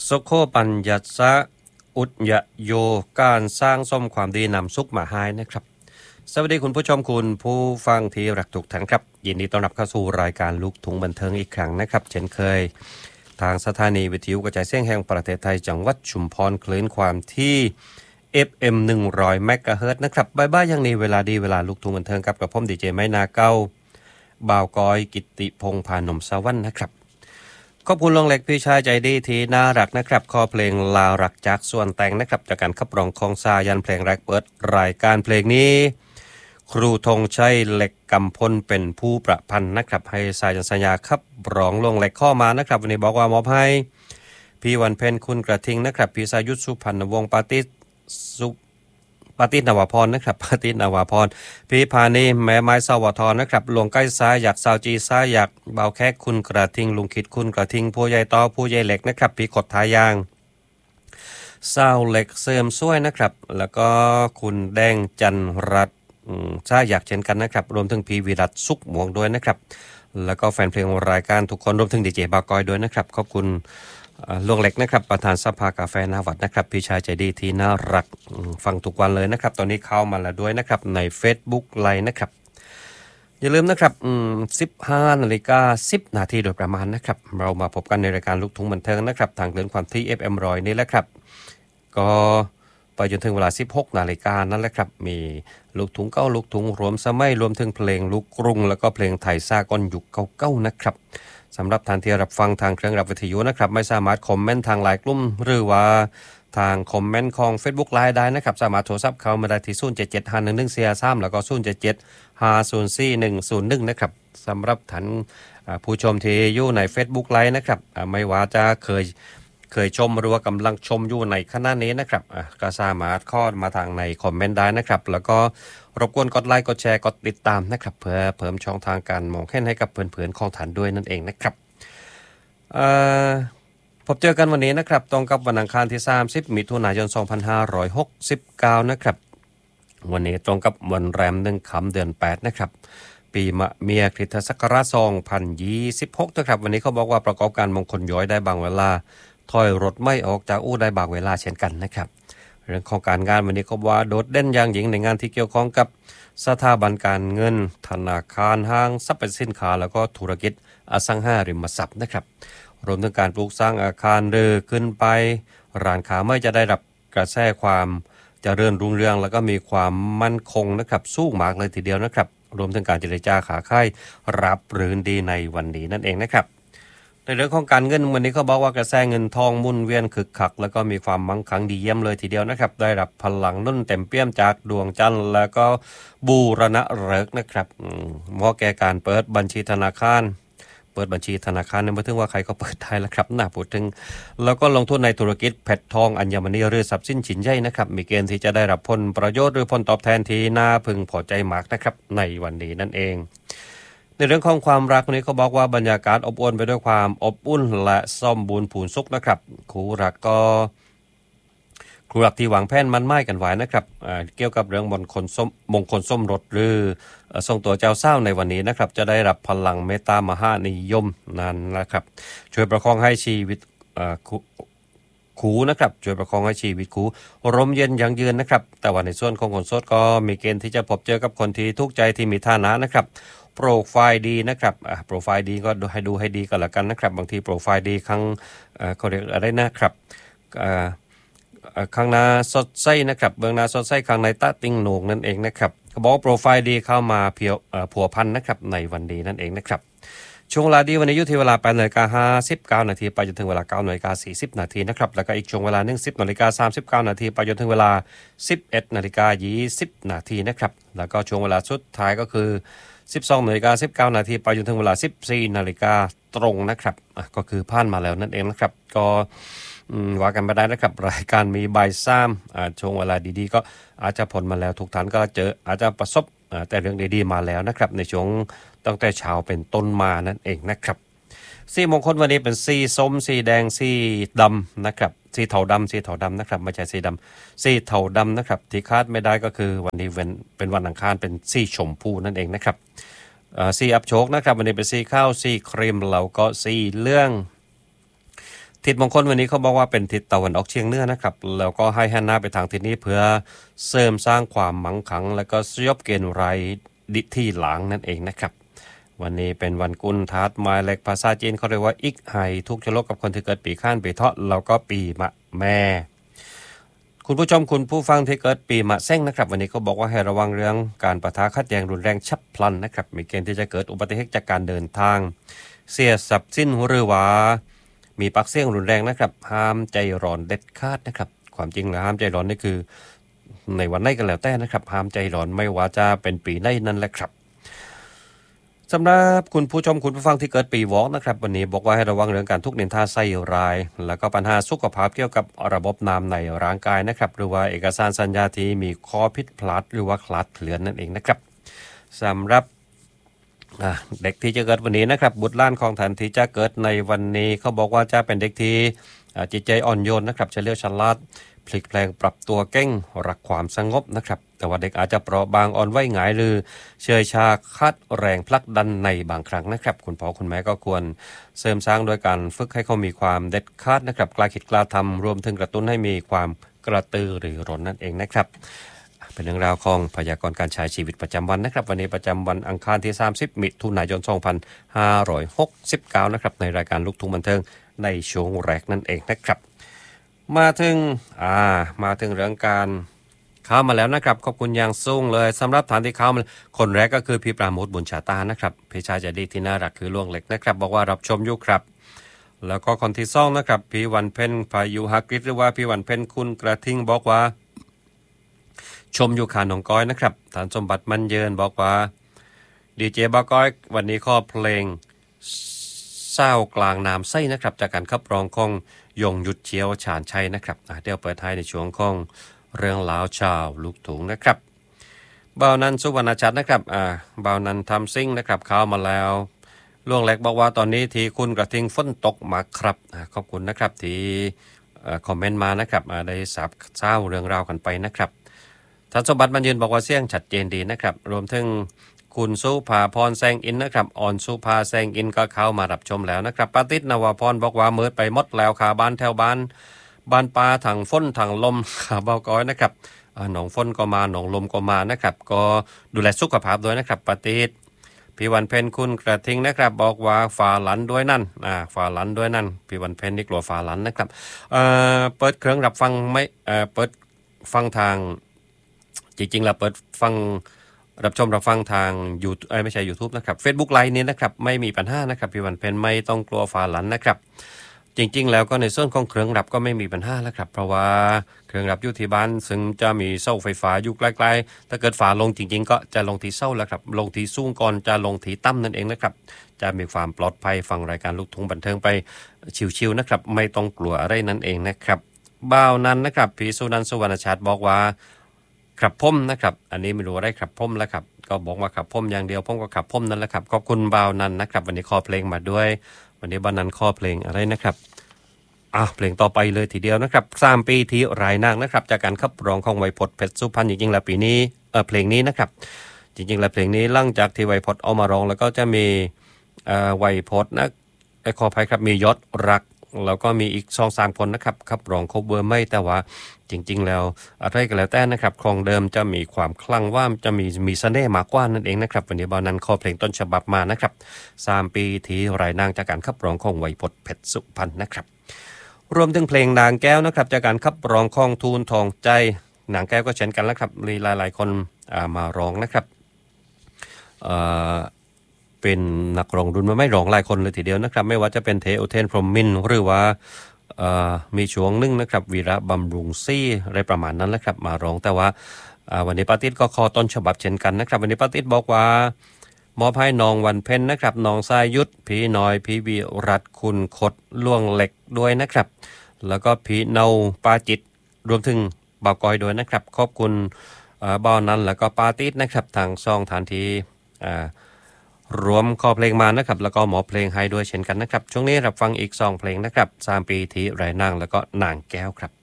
สุโขปัญญัสสะอุจยโยการสร้างส้มความดีนำสุขมาให้นะครับสวัสดีคุณผู้ชมคุณผู้ฟังที่รักทุกท่านครับยินดีต้อนรับเข้าสู่รายการลูกทุ่งบันเทิงอีกครั้งนะครับเช่นเคยทางสถานีวิทยุกระจายเสียงแห่งประเทศไทยจังหวัดชุมพรคลื่นความที่ FM 100 เมกะเฮิรตซ์นะครับบ่ายๆอย่างนี้เวลาดีเวลาลูกทุ่งบันเทิงกับผมดีเจไม้นาเก้าบ่าวกอยกิตติพงษ์พานมสวรรค์นะครับขอบคุณลงเล็กพี่ชายใจดีที่น่ารักนะครับขอเพลงลารักจากส่วนแต่งนะครับจากการขับร้องของสายันเพลงแรกเปิดรายการเพลงนี้ครูธงชัยเหล็กกำพลเป็นผู้ประพันธ์นะครับให้สายันสัญญาขับร้องลงเล็กข้อมานะครับวันนี้บอกว่ามอบให้พี่วันเพ็ญคุณกระทิงนะครับพี่สายุทธสุพรรณวงศ์ปาตินวพรนะครับปาตินวพรพี่พานีแม่ไม้สวทรนะครับหลวงใกล้ซ้ายอยากสาวจีซ้ายอยากเบาแค่คุณกระทิงลุงคิดคุณกระทิงผู้ใหญ่ต่อผู้ใหญ่เหล็กนะครับพี่ขดทายางสาวเหล็กเสริมสวยนะครับแล้วก็คุณแดงจันรัตน์ซ้ายอยากเช่นกันนะครับรวมถึงพี่วิรัตสุขหมวงด้วยนะครับแล้วก็แฟนเพลงรายการทุกคนรวมถึงดีเจบากอยด้วยนะครับขอบคุณลวงเล็กนะครับประธานสภากาแฟนาวัดนะครับพี่ชายใจดีที่น่ารักฟังทุกวันเลยนะครับตอนนี้เข้ามาแล้วด้วยนะครับใน Facebook ไลน์นะครับอย่าลืมนะครับ15:10 นาทีโดยประมาณนะครับเรามาพบกันในรายการลูกทุ่งบันเทิงนะครับทางคลื่นความที่ FM 100นี่แหละครับก็ไปจนถึงเวลา 16 นาฬิกานั่นแหละครับมีลูกทุ่งเก้าลูกทุ่งรวมสมัยรวมถึงเพลงลูกกรุงแล้วก็เพลงไทยสากลยุคเก่าๆนะครับสำหรับท่านที่รับฟังทางเครื่องรับวิทยุนะครับไม่สามารถคอมเมนต์ทางไลน์กลุ่มหรือว่าทางคอมเมนต์ของ Facebook ไลน์ได้นะครับสามารถโทรศัพท์เข้ามาได้ที่07751143แล้วก็0775041101นะครับสำหรับท่านผู้ชมที่อยู่ใน Facebook ไลน์นะครับไม่ว่าจะเคยชมหรือว่ากำลังชมอยู่ในขณะนี้นะครับก็สามารถข้อมาทางในคอมเมนต์ได้นะครับแล้วก็รบกวนกดไลค์กดแชร์กดติดตามนะครับเพื่อเพิ่มช่องทางการมองเห็นให้กับเพื่อนๆของท่านด้วยนั่นเองนะครับพบเจอกันวันนี้นะครับตรงกับวันอังคารที่30มิถุนายน2569นะครับวันนี้ตรงกับวันแรม1ค่ำเดือน8นะครับปีมะเมียคริสตศักราช2026นะครับวันนี้เขาบอกว่าประกอบการมงคลย้อยได้บางเวลาถอยรถไม่ออกจากอู้ได้บางเวลาเช่นกันนะครับเรื่องของการงานวันนี้เขาว่าโดดเด่นอย่างยิ่งในงานที่เกี่ยวข้องกับสถาบันการเงินธนาคารห้างสรรพสินค้าแล้วก็ธุรกิจอสังหาริมทรัพย์นะครับรวมถึงการปลูกสร้างอาคารเรือขึ้นไปร้านค้าไม่จะได้รับกระแสความเจริญรุ่งเรืองแล้วก็มีความมั่นคงนะครับสู้มากเลยทีเดียวนะครับรวมถึงการเจรจาขาขายรับรื่นดีในวันนี้นั่นเองนะครับในเรื่องของการเงินวันนี้เขาบอกว่ากระแสเงินทองหมุนเวียนคึกคักแล้วก็มีความมั่งคั่งดีเยี่ยมเลยทีเดียวนะครับได้รับพลังนุ่นเต็มเปี่ยมจากดวงจันทร์แล้วก็บูรณะฤกษ์นะครับเหมาะแก่การเปิดบัญชีธนาคารเนี่ยไม่ถึงว่าใครก็เปิดได้แล้วครับน่าพูดถึงแล้วก็ลงทุนในธุรกิจเพชรทองอัญมณีหรือทรัพย์สินชิ้นใหญ่นะครับมีเกณฑ์ที่จะได้รับผลประโยชน์หรือผลตอบแทนที่น่าพึงพอใจมากนะครับในวันนี้นั่นเองในเรื่องของความรักนี้เขาบอกว่าบรรยากาศอบอวลไปด้วยความอบอุ่นและสมบูรณ์ผุนสุขนะครับคู่รักที่วางแผนมั่นหมายกันไว้นะครับเกี่ยวกับเรื่องมงคลสมรสหรือทรงตัวเจ้าสาวในวันนี้นะครับจะได้รับพลังเมตตามหานิยมนั้นนะครับช่วยประคองให้ชีวิตคู่นะครับช่วยประคองให้ชีวิตคู่ร่มเย็นยั่งยืนนะครับแต่ว่าในส่วนของคนโสดก็มีเกณฑ์ที่จะพบเจอกับคนที่ถูกใจที่มีฐานะนะครับโปรไฟล์ดีนะครับโปรไฟล์ดีก็ดูให้ดีก็แล้วกันนะครับบางทีโปรไฟล์ดีครั้งเขาเรียกอะไรนะครับข้างหน้าสดใสนะครับเบื้องหน้าสดใสข้างในตะติงโหนงนั่นเองนะครับเขาบอกโปรไฟล์ดีเข้ามาผัวพันนะครับในวันดีนั่นเองนะครับช่วงเวลาดีวันนี้อยู่ที่เวลา 8:59 นาทีไปจนถึงเวลา 9:40 นาทีนะครับแล้วก็อีกช่วงเวลานึง 10:39 นาทีไปจนถึงเวลา 11:20 นาทีนะครับแล้วก็ช่วงเวลาสุดท้ายก็คือ 12:19 นาทีไปจนถึงเวลา 14 นาฬิกาตรงนะครับก็คือผ่านมาแล้วนั่นเองนะครับก็ว่ากันไปได้นะครับรายการมีบ่าย3ช่วงเวลาดีๆก็อาจจะผลมาแล้วทุกท่านก็อาจจะประสบแต่เรื่องดีๆมาแล้วนะครับในช่วงตั้งแต่เช้าเป็นต้นมานั่นเองนะครับสีมงคลวันนี้เป็นสีส้มสีแดงสีดำนะครับสีเทาดำนะครับไม่ใช่สีดำสีเทาดำนะครับที่คาดไม่ได้ก็คือวันนี้เป็นวันอังคารเป็นสีชมพูนั่นเองนะครับสีอับโชคนะครับวันนี้เป็นสีข้าวสีครีมแล้วก็สีเหลืองทิศมงคลวันนี้เขาบอกว่าเป็นทิศตะวันออกเฉียงเหนือนะครับแล้วก็ให้หันหน้าไปทางทิศนี้เพื่อเสริมสร้างความมั่งคั่งและก็สยบเกณฑ์ไรดิที่หลังนั่นเองนะครับวันนี้เป็นวันกุลทัดหมายเลขภาษาจีนเขาเรียกว่าอิกไฮทุกชะโลกกับคนที่เกิดปีข้านปีเถาะแล้วก็ปีมะแม่คุณผู้ชมคุณผู้ฟังที่เกิดปีมะเส้งนะครับวันนี้เขาบอกว่าให้ระวังเรื่องการปะทะขัดแย้งรุนแรงฉับพลันนะครับมีเกณฑ์ที่จะเกิดอุบัติเหตุจากการเดินทางเสียทรัพย์สินหรือว่ามีปากเสียงรุนแรงนะครับห้ามใจร้อนเด็ดขาดนะครับความจริงแล้วห้ามใจร้อนนี่คือในวันไหนกันแล้วแต่นะครับห้ามใจร้อนไม่ว่าจะเป็นปีไหนนั่นแหละครับสำหรับคุณผู้ชมคุณผู้ฟังที่เกิดปีวอกนะครับวันนี้บอกว่าให้ระวังเรื่องการทุกนินทาใส่ร้ายแล้วก็ปัญหาสุขภาพเกี่ยวกับระบบน้ำในร่างกายนะครับหรือว่าเอกสารสัญญาที่มีข้อผิดพลาดหรือว่าคลาดเคลื่อนนั่นเองนะครับสำหรับเด็กที่จะเกิดวันนี้นะครับบุตรหลานของท่านที่จะเกิดในวันนี้เขาบอกว่าจะเป็นเด็กที่จิตใจอ่อนโยนนะครับเฉลียวฉลาดพลิกแปลงปรับตัวเก่งรักความสงบนะครับแต่ว่าเด็กอาจจะเปราะบางอ่อนไหวหงายหรือเชยชาคัดแรงผลักดันในบางครั้งนะครับคุณพ่อคุณแม่ก็ควรเสริมสร้างโดยการฝึกให้เขามีความเด็ดขาดนะครับกล้าคิดกล้าทำรวมถึงกระตุ้นให้มีความกระตือรือร้นนั่นเองนะครับเป็นเรื่องราวของพยากรณ์การใช้ชีวิตประจำวันนะครับวันนี้ประจำวันอังคารที่30มิถุนายน2569นะครับในรายการลูกทุ่งบันเทิงในช่วงแรกนั่นเองนะครับมาถึงเรื่องการเข้ามาแล้วนะครับขอบคุณอย่างสูงเลยสำหรับฐานที่เข้ามาคนแรกก็คือพี่ปราโมทบุญชาตานะครับพี่ชายใจดีที่น่ารักคือล่วงเล็กนะครับบอกว่ารับชมอยู่ครับแล้วก็คนที่สองนะครับพี่วันเพ็ญพายุฮักฤทธิ์หรือว่าพี่วันเพ็ญคุณกระทิงบอกว่าชมอยู่ขาหนองก้อยนะครับฐานสมบัติมันเยินบอกว่าดีเจบาก้อยวันนี้ข้อเพลงเศร้ากลางน้ำไส้นะครับจากการขับร้องของยงยุทธเชียวฉานชัยนะครับเดี๋ยวเปิดท้ายในช่วงของเรื่องราวชาวลูกถุงนะครับบ่าวนันสุวรรณชัดนะครับบ่าวนันทำซิ่งนะครับเข้ามาแล้วล่วงแรกบอกว่าตอนนี้ที่คุณกระทิงฝนตกมาครับขอบคุณนะครับที่คอมเมนต์มานะครับได้ทราบเศร้าเรื่องราวกันไปนะครับท่านสมบัติมันยืนบอกว่าเสียงชัดเจนดีนะครับรวมถึงคุณสุภาพรแซงอินนะครับอ่อนสุภาแซงอินก็เข้ามารับชมแล้วนะครับปาติษนวพรบอกว่ามืดไปหมดแล้วขาบ้านแถวบ้านปลาถังฝนถังลมขาเบาก้อยนะครับหนองฝนก็มาหนองลมก็มานะครับก็ดูแลสุขภาพด้วยนะครับปาติษพี่วันเพ็ญคุณกระทิงนะครับบอกว่าฝ่าหลันด้วยนั่นฝ่าหลันด้วยนั่นพี่วันเพ็ญนี่กลัวฝ่าหลันนะครับเปิดเครื่องรับฟังไม่เปิดฟังทางจริงๆแล้วเปิดฟังรับชมรับฟังทางYouTubeไม่ใช่ YouTube นะครับ Facebook Live นี้นะครับไม่มีปัญหานะครับพี่วันเพ็ญไม่ต้องกลัวฝ่าหลันนะครับจริงๆแล้วก็ในส่วนของเครื่องรับก็ไม่มีปัญหาแล้วครับเพราะว่าเครื่องรับอยู่ที่บ้านซึ่งจะมีเสาไฟฟ้าอยู่ใกล้ๆถ้าเกิดฝาลงจริงๆก็จะลงที่เสาแล้วครับลงที่สูงก่อนจะลงที่ต่ำนั่นเองนะครับจะมีความปลอดภัยฟังรายการลูกทุ่งบันเทิงไปชิวๆนะครับไม่ต้องกลัวอะไรนั่นเองนะครับบ่าวนั้นนะครับพี่สุนันท์สุวรรณชาติบอกว่าขับพ่มนะครับอันนี้ไม่รู้อะไรขับพ่มแล้วครับก็บอกว่าขับพ่มอย่างเดียวพ่มก็ขับพ่มนั่นแหละครับขอบคุณบ่าวนั้นนะครับวันนี้ขอเพลงมาด้วยวันนี้บ่าวนั้นขอเพลงอะไรนะครับเพลงต่อไปเลยทีเดียวนะครับ3ปีที่รายนางนะครับจากการขับร้องของไวยพจน์เพชรสุพรรณจริงๆแล้วปีนี้เพลงนี้นะครับจริงๆแล้วเพลงนี้หลังจากที่ไวยพจน์เอามาร้องแล้วก็จะมีไวยพจน์นะขออภัยครับมียศรักแล้วก็มีอีก2-3คนนะครับขับร้องคบเวอร์ไม่แต่ว่าจริงๆแล้วอะไรก็แล้วแต่นะครับครองเดิมจะมีความคลั่งว่าจะมีเสน่ห์มากกว่านั่นเองนะครับวันนี้บ่าวนั้นขอเพลงต้นฉบับมานะครับ3ปีที่รายนางจากการขับร้องของไวยพจน์เพชรสุพรรณนะครับรวมถึงเพลงนางแก้วนะครับจากการขับร้องของทูลทองใจนางแก้วก็เช่นกันแล้วครับมีหลายๆคนมาร้องนะครับเป็นนักร้องรุ่นไม่ร้องหลายคนเลยทีเดียวนะครับไม่ว่าจะเป็นเทโอเทนพรหมมินทร์หรือว่ามีช่วงนึงนะครับวีระบำรุงซี่อะไรประมาณนั้นแหละครับมาร้องแต่ว่าวันนี้ป้าติ๊ดก็ขอต้นฉบับเช่นกันนะครับวันนี้ป้าติ๊ดบอกว่ามอบให้น้องวันเพ็ญนะครับน้องสายยุทธพี่น้อยพี่วิรัตคุณคดล่วงเหล็กด้วยนะครับแล้วก็พี่เนาป้าจิตรวมถึงบ่าวก้อยด้วยนะครับขอบคุณบ่าวนั้นแล้วก็ป้าติ๊ดนะครับทางช่องฐานทีรวมขอเพลงมานะครับแล้วก็หมอเพลงให้ด้วยเช่นกันนะครับช่วงนี้รับฟังอีก2เพลงนะครับ3ปีที่ไรนางแล้วก็นางแก้วครับ